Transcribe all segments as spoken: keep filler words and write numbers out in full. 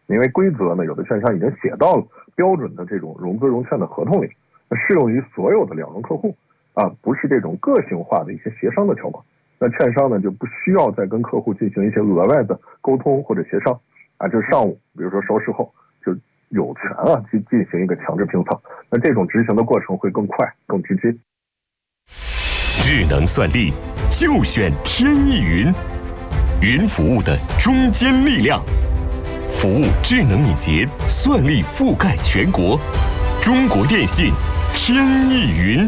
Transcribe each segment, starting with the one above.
因为规则呢，有的券商已经写到了标准的这种融资融券的合同里，适用于所有的两融客户啊，不是这种个性化的一些协商的条款。那券商呢就不需要再跟客户进行一些额外的沟通或者协商啊，就上午比如说收市后就有权啊去进行一个强制平仓，那这种执行的过程会更快更直接。 智能算力就选天翼云，云服务的中坚力量，服务智能敏捷，算力覆盖全国。中国电信天翼云。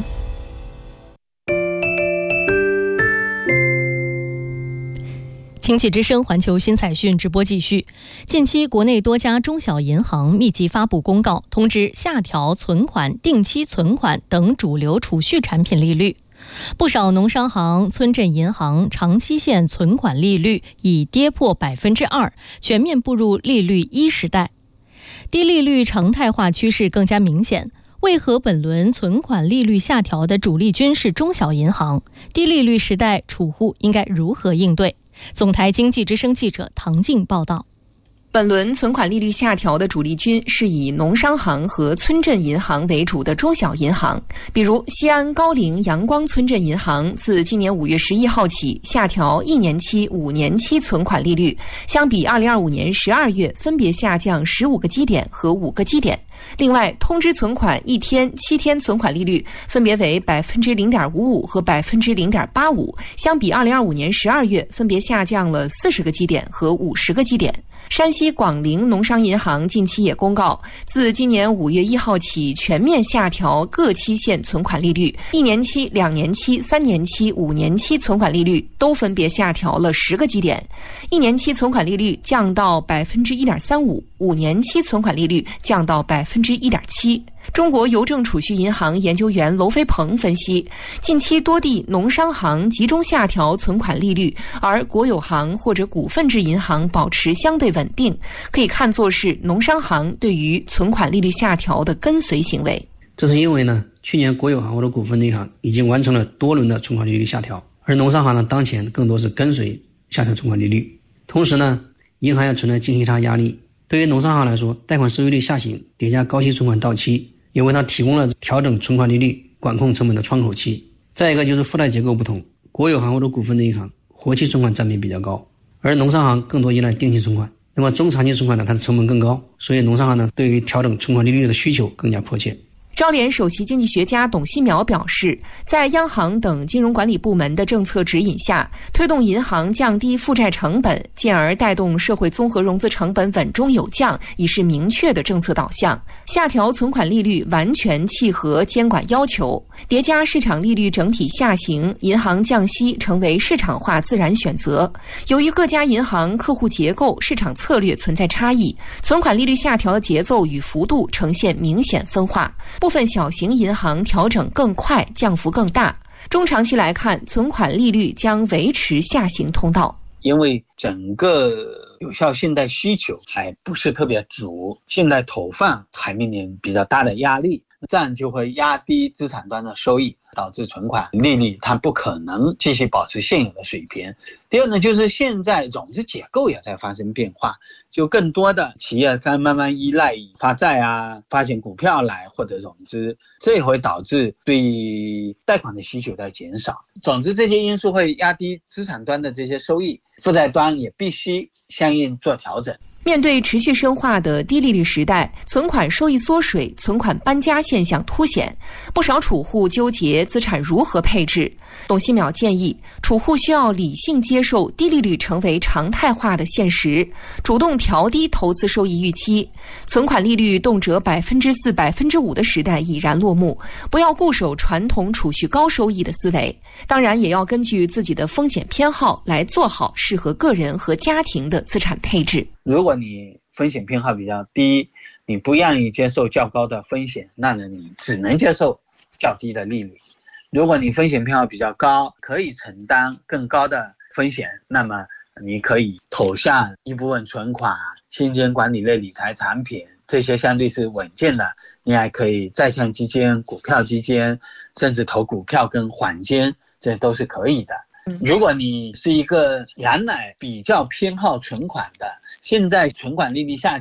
经济之声环球新采讯直播继续。近期，国内多家中小银行密集发布公告，通知下调存款、定期存款等主流储蓄产品利率。不少农商行、村镇银行长期限存款利率已跌破百分之二，全面步入利率一时代。低利率常态化趋势更加明显。为何本轮存款利率下调的主力军是中小银行？低利率时代，储户应该如何应对？总台经济之声记者唐静报道。 本轮存款利率下调的主力军是以农商行和村镇银行为主的中小银行，比如西安高陵阳光村镇银行自今年五月十一号起下调一年期、五年期存款利率，相比二零二五年十二月分别下降十五个基点和五个基点。另外，通知存款一天、七天存款利率分别为百分之零点五五和百分之零点八五，相比二零二五年十二月分别下降了四十个基点和五十个基点。山西广陵农商银行近期也公告，自今年五月一号起全面下调各期限存款利率，一年期、两年期、三年期、五年期存款利率都分别下调了十个基点，一年期存款利率降到百分之一点三五，五年期存款利率降到百分之一点七。中国邮政储蓄银行研究员娄飞鹏分析，近期多地农商行集中下调存款利率，而国有行或者股份制银行保持相对稳定，可以看作是农商行对于存款利率下调的跟随行为。 这是因为呢，去年国有行或者股份制银行已经完成了多轮的存款利率下调，而农商行呢，当前更多是跟随下调存款利率。同时呢，银行也存在净息差压力。对于农商行来说，贷款收益率下行叠加高息存款到期，也为它提供了调整存款利率、管控成本的窗口期。再一个就是负债结构不同，国有行或者股份制银行活期存款占比比较高，而农商行更多依赖定期存款。那么中长期存款呢，它的成本更高，所以农商行呢对于调整存款利率的需求更加迫切。 招联首席经济学家董希淼表示，在央行等金融管理部门的政策指引下，推动银行降低负债成本，进而带动社会综合融资成本稳中有降，已是明确的政策导向。下调存款利率完全契合监管要求，叠加市场利率整体下行，银行降息成为市场化自然选择。由于各家银行客户结构、市场策略存在差异，存款利率下调的节奏与幅度呈现明显分化。部分小型银行调整更快，降幅更大。中长期来看，存款利率将维持下行通道。 因为整个有效信贷需求还不是特别足，信贷投放还面临比较大的压力，这样就会压低资产端的收益，导致存款利率它不可能继续保持现有的水平。第二呢，就是现在融资结构也在发生变化，就更多的企业它慢慢依赖于发债啊、发行股票来获得融资，这也会导致对贷款的需求在减少。总之，这些因素会压低资产端的这些收益，负债端也必须相应做调整。 面对持续深化的低利率时代，存款收益缩水、存款搬家现象凸显，不少储户纠结资产如何配置。董希淼建议，储户需要理性接受低利率成为常态化的现实，主动调低投资收益预期。存款利率动辄百分之四、百分之五的时代已然落幕，不要固守传统储蓄高收益的思维。当然，也要根据自己的风险偏好来做好适合个人和家庭的资产配置。 如果你风险偏好比较低，你不愿意接受较高的风险，那么你只能接受较低的利率。如果你风险偏好比较高，可以承担更高的风险，那么你可以投向一部分存款、现金管理类理财产品，这些相对是稳健的。你还可以债券基金、股票基金，甚至投股票跟黄金，这都是可以的。如果你是一个原来比较偏好存款的，现在存款利率下